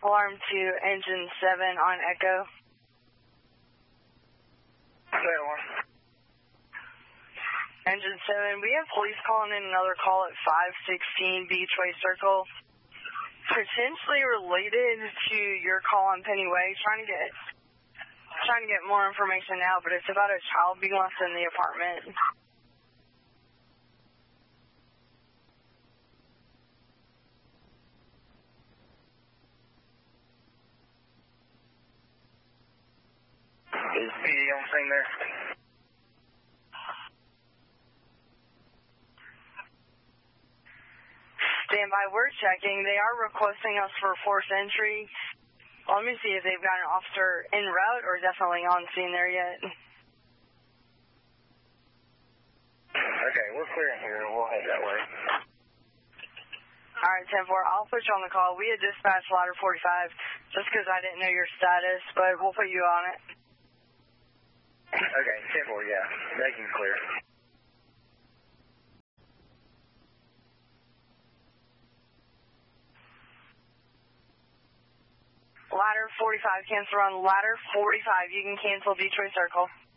Alarm 2, engine 7 on Echo. Alarm. Engine 7, we have police calling in another call at 516 Beachway Circle. Potentially related to your call on Penny Way. Trying to get more information now, but it's about a child being left in the apartment. Is PD on scene there? Stand by, we're checking. They are requesting us for forced entry. Let me see if they've got an officer en route or definitely on scene there yet. Okay, we're clearing here. We'll head that way. All right, 10-4, I'll put you on the call. We had dispatched ladder 45 just because I didn't know your status, but we'll put you on it. Okay, 10-4, yeah. They can clear. Ladder 45, cancel on ladder 45. You can cancel Beachway Circle.